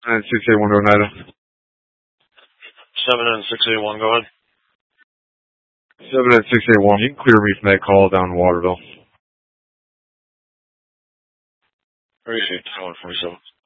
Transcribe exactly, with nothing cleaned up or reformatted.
And six eight one, go ahead. seven and six eight one, go ahead. seven and six eight one, you can clear me from that call down in Waterville. Appreciate that one for me, so.